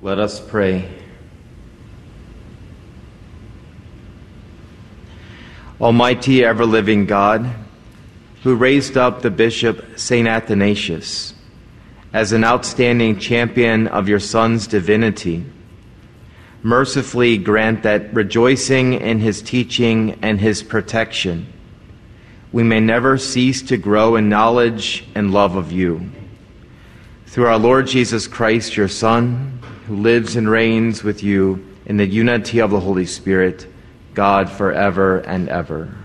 Let us pray. Almighty, ever-living God, who raised up the Bishop St. Athanasius as an outstanding champion of your Son's divinity, mercifully grant that, rejoicing in his teaching and his protection, we may never cease to grow in knowledge and love of you. Through our Lord Jesus Christ, your Son, who lives and reigns with you in the unity of the Holy Spirit, God, forever and ever.